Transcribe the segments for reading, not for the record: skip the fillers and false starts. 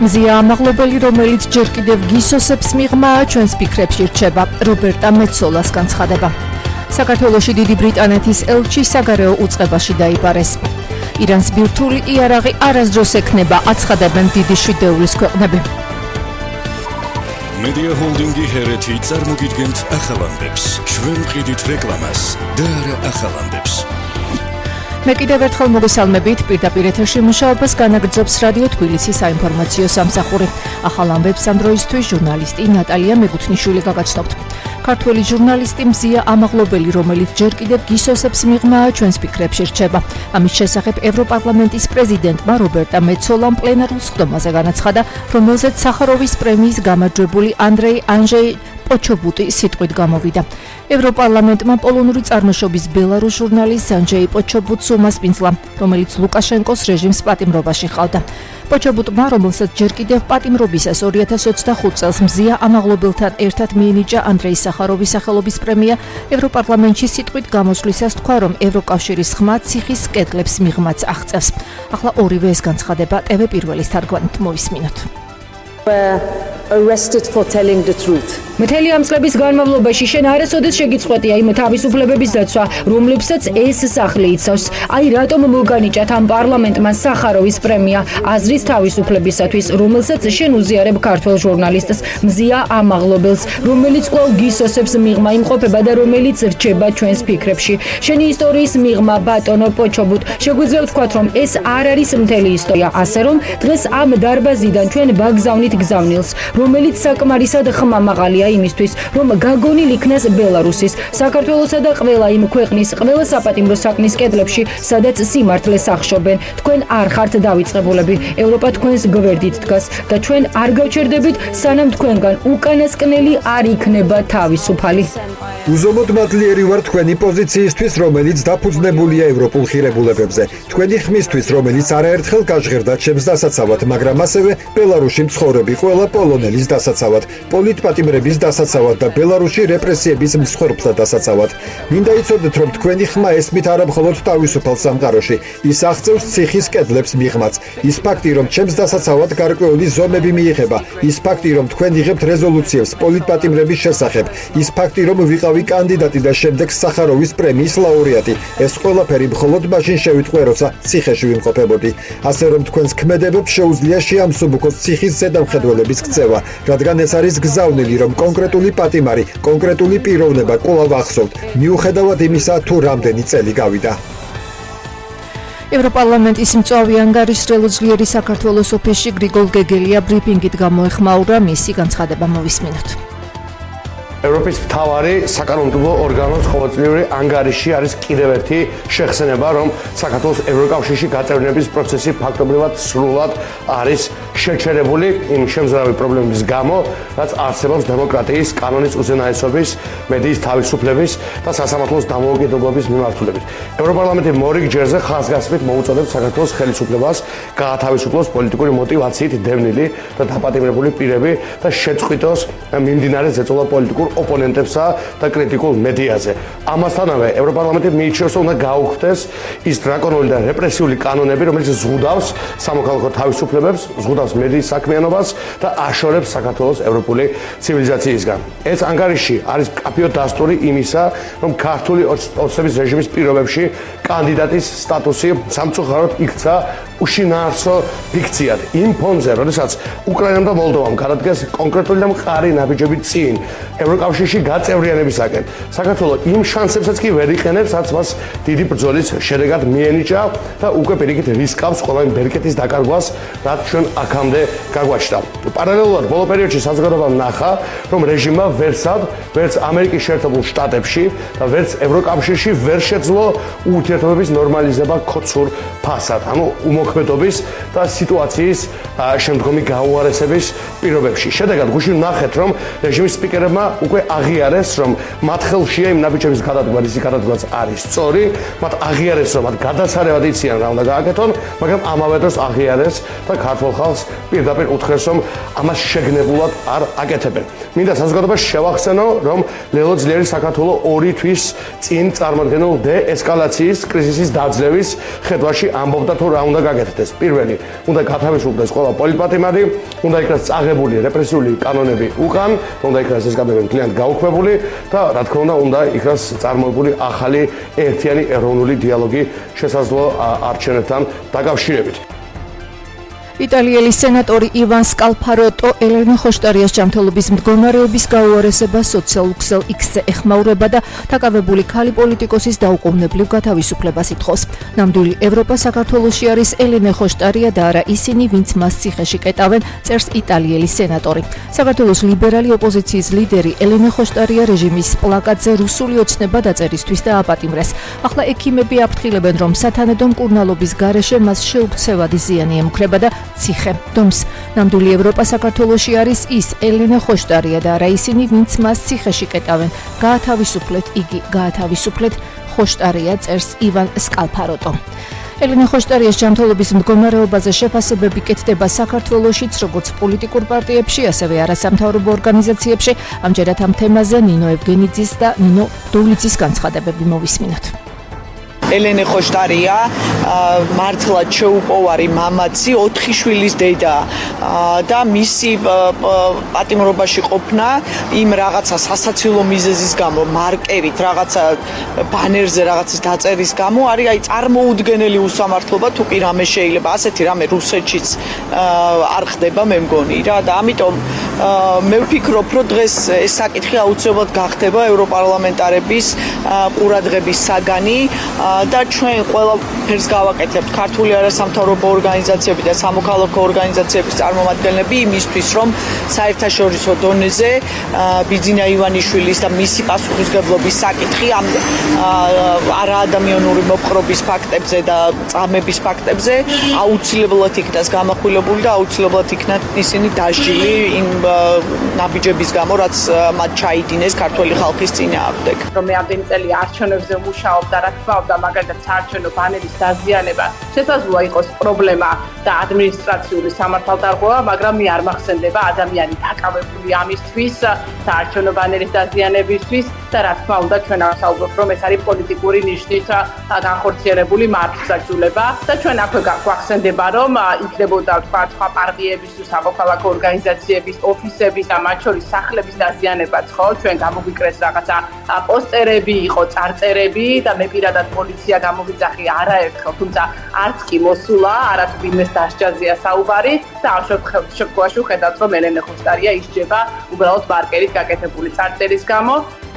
მზია ამაღლობელი, რომელიც ჯერ კიდევ გისოსებს მიღმა, ჩვენს ფიქრებში რჩება. რობერტა მეცოლას განცხადება. საქართველოში დიდი ბრიტანეთის ელჩი საგარეო უწყებაში დაიბარეს. ირანს ბირთვული იარაღი არასდროს ექნება, აცხადებენ დიდი შვიდეულის ქვეყნები. მედია ჰოლდინგი ჰერეთი წარმოგიდგენთ ახალამდებს, ჩვენ ვყიდით რეკლამას და არა ახალამდებს. მე კიდევ ერთხელ მოგესალმებით, პირდაპირ ეთერში მუშაობას განაგრძობს რადიო თბილისის საინფორმაციო სამსახური. ახალ ამბებს ამ დროისთვის ჟურნალისტი ნატალია მეგუთნიშვილი გაგაცნობთ. ქართველი ჟურნალისტი მზია ამაღლობელი, რომელიც ჯერ კიდევ გისოსებს მიღმა, ჩვენს ფიქრებში რჩება. ამის შესახებ ევროპარლამენტის პრეზიდენტმა რობერტა მეცოლამ პლენარულ სხდომაზე განაცხადა, რომელზეც სახაროვის პრემიის გამარჯვებული ანჯეი პოჩობუტი სიტყვით გამოვიდა. ევროპარლამენტმა პოლონური წარმოშობის ბელარუს ჟურნალისტ ანჯეი პოჩობუტს უმასპინძლა, რომელიც ლუკაშენკოს რეჟიმს პატიმრობაში ჰყავდა. პოჩობუტმა, რომელსაც ჯერ კიდევ პატიმრობისას 2025 წელს მზია ამაღლობელთან ერთად მიენიჭა ანდრეი სახაროვის სახელობის პრემია, ევროპარლამენტში სიტყვით გამოსვლისას თქვა, რომ ევროკავშირის ხმა ციხის კედლებს მიღმაც აღწევს. ახლა ორივე ეს განცხადება TV პირველის თარგმანით მოვისმინოთ. Arrested for telling the truth. მთელი ამ წლების განმავლობაში შენ არასოდეს შეგიწყვეტია იმ თავისუფლებების დაცვა, რომლებსაც ეს სახლი იცავს. აი რატომ მოგანიჭათ ამ პარლამენტმა სახაროვის პრემია აზრის თავისუფლებისათვის, რომელსაც შენ უზიარებ ქართველ ჟურნალისტს მზია ამაღლობელს, რომელიც კვლავ გისოსებს მიღმა იმყოფება და რომელიც რჩება ჩვენს ფიქრებში. შენი ისტორიის მიღმა, ბატონო პოჩობუტ, შეგვიძლია ვთქვათ, რომ ეს არ არის მთელი ისტორია, ასე რომ დღეს ამ დარბაზიდან ჩვენ ვაგზავნით გზავნილს, რომელიც საკმარისად ხმამაღალია იმისთვის, რომ გაგონილ იქნას ბელარუსის, საქართველოსა და ყველა იმ ქვეყნის, ყველა საპატიმრო საქმის კედლებში, სადაც სიმართლეს ახშობენ. თქვენ არ ხართ დავიწყებულები, ევროპა თქვენს გვერდით დგას და ჩვენ არ გავჩერდებით, სანამ თქვენგან უკანასკნელი არ იქნება თავისუფალი. უზომოდ მადლიერი ვარ თქვენი პოზიციისთვის, რომელიც დაფუძნებულია ევროპულ ღირებულებებზე. თქვენი ხმისთვის, რომელიც არაერთხელ გაჟღერდა ჩემს დასაცავად, მაგრამ ასევე ბელარუსში მცხოვრები ყველა პოლონელის დასაცავად, პოლიტპატიმრების დასაცავად და ბელარუსში რეპრესიების მსხვერპლთა დასაცავად. მინდა იცოდეთ, რომ თქვენი ხმა ესმით არა მხოლოდ თავისუფალ სამყაროში, ის აღწევს ციხის კედლებს მიღმაც. ის ფაქტი, რომ ჩემს დასაცავად გარკვეული ზომები მიიღება, ის ფაქტი, რომ თქვენ იღებთ რეზოლუციებს პოლიტპატიმრების შესახებ, ის ფაქტი, რომ ვიყავი კანდიდატი და შემდეგ სახაროვის პრემიის ლაურეატი, ეს ყველაფერი მხოლოდ მაშინ შევიტყვე, როცა ციხეში ვიმყოფებოდი. ასე რომ თქვენს ქმედებებს შეუძლია შეამსუბუქოს ციხის ზედამხედველების ქცევა, რადგან ეს არის გზავნილი, რომ კონკრეტული პატიმარი, კონკრეტული პიროვნება კვლავ ახსოვთ, მიუხედავად იმისა, თუ რამდენი წელი გავიდა. ევროპარლამენტის მწვავე ანგარიშრელო ძლიერი საქართველოს ოფისში გრიგოლ გეგელია ბრიფინგით გამოეხმაურა, მისი განცხადება მოვისმინოთ. ევროპის მთავარი საკანონმდებლო ორგანოს ყოველწლიური ანგარიში არის კიდევ ერთი შეხსენება, რომ საქართველოს ევროკავშირში გაწევრიანების პროცესი ფაქტობრივად სრულად არის შეჩერებული იმ შემზარავი პრობლემების გამო, რაც არსებობს დემოკრატიის, კანონის უზენაესობის, მედიის თავისუფლების და სასამართლოს დამოუკიდებლობის მიმართულებით. ევროპარლამენტი მორიგ ჯერზე ხაზგასმით მოუწოდებს საქართველოს ხელისუფლებას გაათავისუფლოს პოლიტიკური მოტივაციით დევნილი და დაპატიმრებული პირები და შეწყვიტოს მიმდინარე ზეწოლა პოლიტიკურ ოპონენტებსა და კრიტიკულ მედიაზე. ამასთანავე ევროპარლამენტი მიიჩნევს, რომ უნდა გაუქმდეს ის დრაკონული და რეპრესიული კანონები, რომელიც ზღუდავს სამოქალაქო თავისუფლებებს, ზღუდავს მედიის საქმიანობას და აშორებს საქართველოს ევროპული ცივილიზაციისგან. ეს ანგარიში არის მკაფიო დასტური იმისა, რომ ქართული ოცნების რეჟიმის პირობებში კანდიდატის სტატუსი სამწუხაროდ იქცა უშინაარსო ფიქციად. იმ ფონზე, როდესაც უკრაინამ და მოლდოვამ გადადგეს კონკრეტული და მყარი ნაბიჯები წინ ევროკავშირში გაწევრიანებისაკენ, საქართველოს იმ შანსებსაც კი ვერ იყენებს, რაც მას დიდი ბრძოლის შედეგად მიენიჭა და უკვე პირიქით რისკავს ყველა იმ ბერკეტის დაკარგვას, რაც ჩვენ აქამდე გაგვაჩნდა. პარალელურად ბოლო პერიოდში საზოგადოებამ ნახა, რომ რეჟიმმა ვერც ამერიკის შეერთებულ შტატებში და ვერც ევროკავშირში ვერ შეძლო ურთიერთობების ნორმალიზება ქოცურ ფასად, ანუ უმოქმედობის და სიტუაციის შემდგომი გაუარესების პირობებში. შედეგად გუშინ ნახეთ, რომ რეჟიმის სპიკერებმა უკვე აღიარეს, რომ მათ ხელშია იმ ნაბიჯების გადადგმა, რის გადადგმაც არის სწორი, მათ აღიარეს, რომ მათ გადასარევად იციან რა უნდა გააკეთონ, მაგრამ ამავე დროს აღიარეს და ქართულ ხალხს პირდაპირ უთხრეს, რომ ამას შეგნებულად არ აკეთებენ. მინდა საზოგადოებას შევახსენო, რომ ლელო ძლიერი საქართველოს 2 თვის წინ წარმოადგენულ დეესკალაციის კრიზისის დაძლევის ხედვაში ამბობდა თუ რა უნდა გაკეთოს. გაკეთდეს. პირველი, უნდა გათავისუფლდეს ყველა პოლიტპატიმარი, უნდა იქნას წაღებული რეპრესიული კანონები უკან, უნდა იქნას ეს კანონები მთლიანად გაუქმებული და რა თქმა უნდა იქნას წარმოებული ახალი ერთიანი ეროვნული დიალოგი შესაძლო არჩევნებთან დაკავშირებით. იტალიელი სენატორი ივან სკალფაროტო ელენე ხოშტარიას ჯანმრთელობის მდგომარეობის გაუარესებას სოციალურ ქსელ X-ზე ეხმაურება და დაკავებული ქალი პოლიტიკოსის დაუყოვნებლივ გათავისუფლებას ითხოვს. ნამდვილი ევროპა საქართველოში არის ელენე ხოშტარია და არა ისინი, ვინც მას ციხეში კეტავენ, წერს იტალიელი სენატორი. საქართველოს ლიბერალი ოპოზიციის ლიდერი ელენე ხოშტარია რეჟიმის პლაკატზე რუსული ოცნება დაწერისთვის დააპატიმრეს. ახლა ექიმები აფრთხილებენ, რომ სათანადო მკურნალობის გარეშე მას შეუქცევადი ზიანი ემუქრება და ციხე დომს. ნამდვილი ევროპა საქართველოში არის ის ელენე ხოშტარია და არა ისინი, ვინც მას ციხეში კეტავენ. გაათავისუფლეთ იგი, გაათავისუფლეთ ხოშტარია, წერს ივან სკალფაროტო. ელენე ხოშტარიას ჯანმრთელობის მდგომარეობაზე შეფასებები კეთდება საქართველოშიც, როგორც პოლიტიკურ პარტიებში, ასევე არასამთავრობო ორგანიზაციებში. ამჯერად ამ თემაზე ნინო ევგენიძის და ნინო დოვლიცის განცხადებები მოვისმინოთ. ელენე ხოშტარია მართლაც შეუპოვარი მამაცი, 4 შვილის დედა და მისი პატიმრობაში ყოფნა იმ რაღაცა სასაცილო მიზეზის გამო, მარკერით, რაღაცა ბანერზე რაღაცის დაწერის გამო არის აი წარმოუდგენელი უსამართლობა, თუ კი რამე შეიძლება, ასეთი რამე რუსეთშიც არ ხდება, მე მგონი რა და ამიტომ მე ვფიქრობ, რომ დღეს ეს საკითხი აუცილებლად გახდება ევროპარლამენტარების ყურადღების საგანი და ჩვენ ყველაფერს გავაკეთებთ ქართული არასამთავრობო ორგანიზაციები და სამოქალაქო ორგანიზაციების წარმომადგენლები იმისთვის, რომ საერთაშორისო დონეზე ბიძინა ივანიშვილის და მისი პასუხისმგებლობის საკითხი ამ არაადამიანური მოპყრობის ფაქტებზე და წამების ფაქტებზე აუცილებლად იქნას გამახვილებული და აუცილებლად იქნათ ისინი დასჯილი იმ ნაბიჯების გამო, რაც მათ ჩაიდინეს ქართული ხალხის წინააღმდეგ. რომ მე ამდენი წელი არჩევნებზე მუშაობ და რა თქმა უნდა მაგალითად საარჩევნო ბანერის დაზიანება შესაძლოა იყოს პრობლემა და ადმინისტრაციული სამართალდარღვევა, მაგრამ მე არ მახსენდება ადამიანი დაკავებული ამისთვის საარჩევნო ბანერის დაზიანებისთვის და რა თქმა უნდა ჩვენ ავსაუბრობთ, რომ ეს არის პოლიტიკური ნიშნით განხორციელებული მართლმსაჯულება და ჩვენ აქვე გვახსენდება, რომ იქნებოდა სხვა პარტიების თუ სამოქალაქო ორგანიზაციების ოფისების და მათ შორის სახლების დაზიანებაც ხო, ჩვენ გამოგვიკრეს რაღაცა პოსტერები, იყო წარწერები და მე პირადად პოლიცია გამოვიძახი არაერთხელ, თუმცა არც კი მოსულა, არც ვინმეს დასჯაზია საუბარი და ამ შემთხვევაში ვხედავთ, რომ ელენე ხოშტარია ისჯება უბრალოდ მარკერით გაკეთებული წარწერის გამო.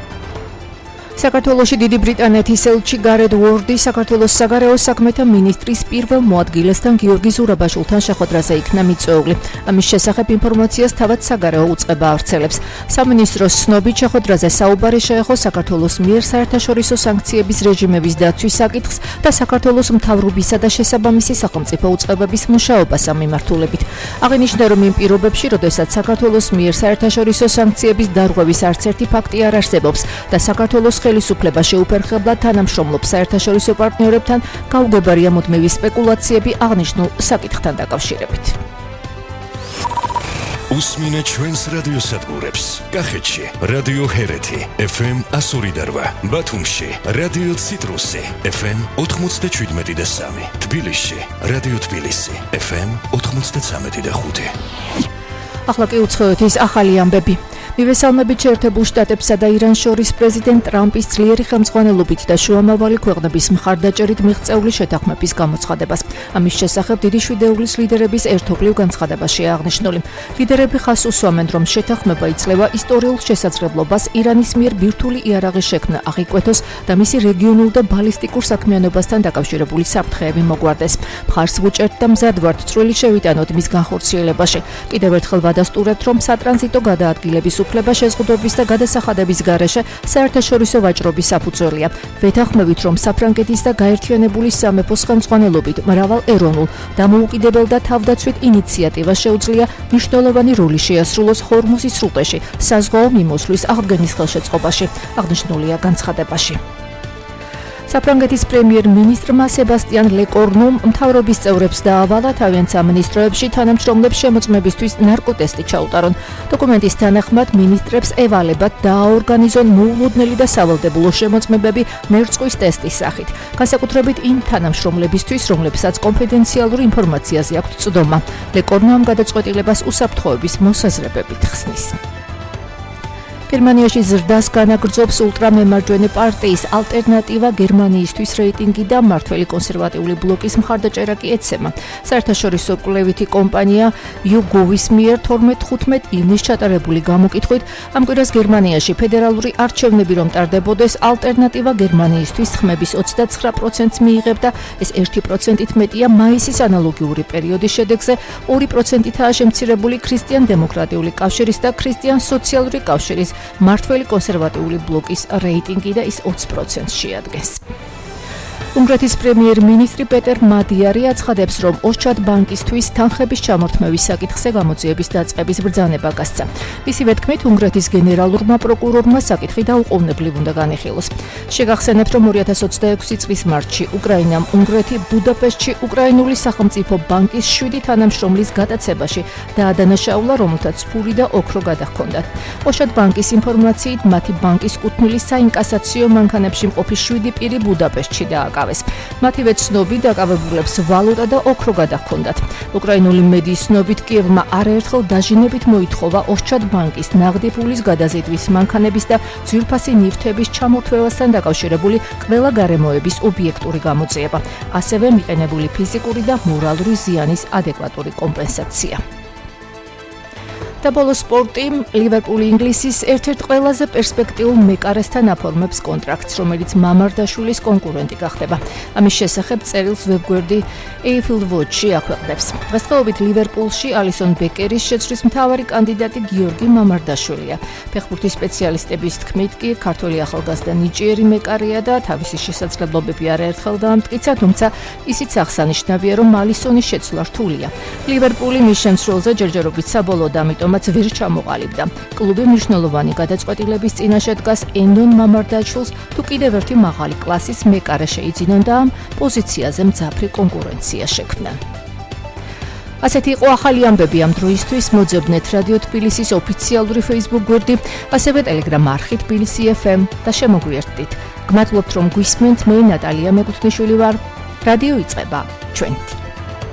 საქართველოში დიდი ბრიტანეთის ელჩი გარეთ უორდი საქართველოს საგარეო საქმეთა მინისტრის პირველ მოადგილესთან გიორგი ზურაბაშვილთან შეხვედრაზე იქნა მიწვეული. ამის შესახებ ინფორმაციას თავად საგარეო უწყება ავრცელებს. სამინისტროს ცნობით შეხვედრაზე საუბარი შეეხო საქართველოს მიერ საერთაშორისო სანქციების რეჟიმების დაცვის საკითხს და საქართველოს მთავრობისა და შესაბამისი სახელმწიფო უწყებების მუშაობას ამ მიმართულებით. აღინიშნა, რომ იმ პირობებში, როდესაც საქართველოს მიერ საერთაშორისო სანქციების დარღვევის არც ერთი ფაქტი არ არსებობს და საქართველოს ხელისუფლება შეუფერხებლა თანამშრომლობს საერთაშორისო პარტნიორებთან, გაუგებარია მუდმივი სპეკულაციები აღნიშნულ საკითხთან დაკავშირებით. უსმინე ჩვენს რადიოსადგურებს. კახეთში რადიო ჰერეთი FM 102.8, ბათუმში რადიო ციტრუსი FM 97.3, თბილისში რადიო თბილისი FM 93.5. ახლა კი უცხოეთის ახალი ამბები. მივესალმებით შეერთებულ შტატებსა და ირანს შორის პრეზიდენტ ტრამპის ძლიერი ხელმძღვანელობით და შუამავალი ქვეყნების მხარდაჭერით მიღწეული შეთანხმების გამოცხადებას. ამის შესახებ დიდი შვიდეულის ლიდერების ერთობლივ განცხადებაშია აღნიშნული. ლიდერები ხას უსვამენ, რომ შეთანხმება იძლევა ისტორიულ შესაძლებლობას ირანის მიერ ბირთვული იარაღის შექმნა აღიკვეთოს და მისი რეგიონულ და ბალისტიკურ საქმიანობასთან დაკავშირებული საფრთხეები მოგვარდეს. მხარს ვუჭერთ და მზად ვართ წვრილი შევიტანოთ მის განხორციელებაში. კიდევ ერთხელ ვადასტურებთ, რომ სატრანზიტო გადაადგილების უფლება შეზღუდვების და გადასახადების გარეშე საერთაშორისო ვაჭრობის საფუძველია. ვეთანხმებით, რომ საფრანგეთის და გაერთიანებული სამეფოს ხელმძღვანელობით მრავალ ეროვნულ, დამოუკიდებელ და თავდაცვით ინიციატივას შეუძლია მნიშვნელოვანი როლი შეასრულოს ჰორმუზის სრუტეში, საზღვაო მიმოსვლის აღდგენის ხელშეწყობაში, აღნიშნულია განცხადებაში. საფრანგეთის პრემიერ-მინისტრმა სებასტიან ლეკორნუმ მთავრობის წევრებს დაავალა თავიანთ სამინისტროებში თანამშრომლებს შემოწმებისთვის ნარკოტესტი ჩაუტარონ. დოკუმენტის თანახმად მინისტრებს ევალებათ დააორგანიზონ მოულოდნელი და სავალდებულო შემოწმებები მერწყვის ტესტის სახით. განსაკუთრებით იმ თანამშრომლებისთვის, რომლებსაც კონფიდენციალური ინფორმაციაზე აქვთ წვდომა. ლეკორნუ ამ გადაწყვეტილებას უსაფრთხოების მოსაზრებებით ხსნის. გერმანიაში ზრდას განაგრძობს ულტრამემარჯვენე პარტიის ალტერნატივა გერმანიისთვის რეიტინგი და მმართველი კონსერვატიული ბლოკის მხარდაჭერა კი ეცემა. საერთაშორისო კვლევითი კომპანია YouGov-ის მიერ 12-15 ივნისს ჩატარებული გამოკითხვით ამ კვირას გერმანიაში ფედერალური არჩევნები რომ ტარდებოდეს, ალტერნატივა გერმანიისთვის ხმების 29%-ს მიიღებდა, ეს 1%-ით მეტია მაისის ანალოგიური პერიოდის შედეგზე, 2%-ითაა შემცირებული ქრისტიან-დემოკრატიული კავშირის და ქრისტიან-სოციალური კავშირის მმართველი კონსერვატიული ბლოკის რეიტინგი და ის 20%-ს შეადგენს. უნგრეთის პრემიერ-მინისტრი პეტერ მადიარი აცხადებს, რომ ოსჩად ბანკისთვის თანხების ჩამორთმევის საკითხზე გამოძიების დაწყების ბრძანება გასცა. მისივე თქმით, უნგრეთის გენერალურმა პროკურორმა საკითხი დაუყოვნებლივ უნდა განიხილოს. შეგახსენებთ, რომ 2026 წლის მარტში უკრაინამ უნგრეთი ბუდაპეშტში უკრაინული სახელმწიფო ბანკის 7 თანამშრომლის გადაცებაში დაადანაშაულა, რომელთაც ფური და ოქრო გადაჰქონდათ. ოსჩად ბანკის ინფორმაციით, მათი ბანკის კუთვნილი საინკასაციო მანქანებში მყოფი 7 პირი ბუდაპეშტში დააკავეს. მათივე ცნობით დაკავებულებს ვალუტა და ოქრო გადაჰქონდათ. უკრაინული მედიის ცნობით კიევმა არაერთხელ დაჟინებით მოითხოვა ოსჩად ბანკის ნაღდი ფულის გადაზიდვის მანქანების და ძვირფასი ნივთების ჩამორთმევასთან დაკავშირებული ყველა გარემოების ობიექტური გამოძიება, ასევე მიყენებული ფიზიკური და მორალური ზიანის ადეკვატური კომპენსაცია. და ბოლოს სპორტი, ლივერპული ინგლისის ერთ-ერთ ყველაზე პერსპექტიულ მეკარესთან აფორმებს კონტრაქტს, რომელიც მამარდაშვილის კონკურენტი გახდება. ამის შესახებ წერილს ვებგვერდი Anfield Watch-ი აქვეყნებს. დღესდღეობით ლივერპულში ალისონ ბეკერის შეცვლის მთავარი კანდიდატი გიორგი მამარდაშვილია. ფეხბურთის სპეციალისტების თქმით კი, ქართველი ახალგაზრდა ნიჭიერი მეკარია და თავისი შესაძლებლობები არაერთხელ დაამტკიცა, თუმცა ისიც აღსანიშნავია, რომ ალისონის შეცვლა რთულია. ლივერპული მის შემცვლელზე ჯერჯერობით საბოლოოდ ამიტომ ვერ ჩამოყალიბდა. კლუბი მნიშვნელოვანი გადაწყვეტილების წინაშე დგას ენდონ მამარდაშვილს თუ კიდევ ერთი მაღალი კლასის მეკარე შეიძინონ და ამ პოზიციაზე მძაფრი კონკურენცია შექმნან. ასეთი იყო ახალი ამბები ამ დროისთვის. მოძებნეთ რადიო თბილისის ოფიციალური Facebook გვერდი, ასევე Telegram არხი თბილისი FM და შემოგვიერთდით. გმადლობთ რომ გვისმენთ, მე ნატალია მეკუთვნიშვილი ვარ. რადიო იწყება ჩვენით.